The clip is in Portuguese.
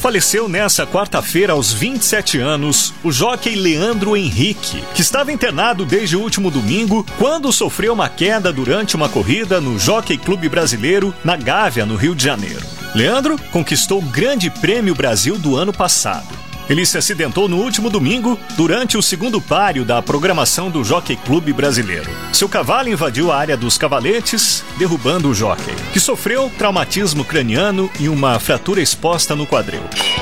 Faleceu nessa quarta-feira aos 27 anos o jockey Leandro Henrique, que estava internado desde o último domingo quando sofreu uma queda durante uma corrida no Jockey Clube Brasileiro na Gávea, no Rio de Janeiro. Leandro conquistou o Grande Prêmio Brasil do ano passado. Ele se acidentou no último domingo durante o segundo páreo da programação do Jockey Clube Brasileiro. Seu cavalo invadiu a área dos cavaletes, derrubando o jockey, que sofreu traumatismo craniano e uma fratura exposta no quadril.